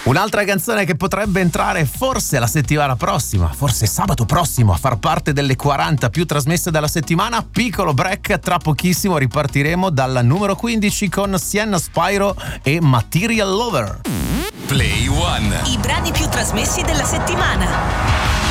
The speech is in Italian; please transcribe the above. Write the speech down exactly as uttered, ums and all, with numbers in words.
Un'altra canzone che potrebbe entrare forse la settimana prossima, forse sabato prossimo, a far parte delle quaranta più trasmesse della settimana. Piccolo break, tra pochissimo ripartiremo dal numero quindici con Sienna Spyro e Material Lover. Play One. I brani più trasmessi della settimana.